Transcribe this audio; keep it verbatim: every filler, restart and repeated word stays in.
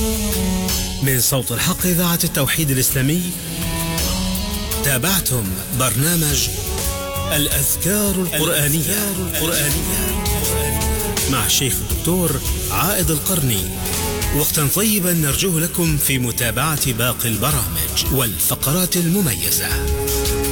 من صوت الحق إذاعة التوحيد الإسلامي تابعتم برنامج الأذكار القرآنية القرآنية مع الشيخ الدكتور عائد القرني. وقتا طيبا نرجوه لكم في متابعة باقي البرامج والفقرات المميزة.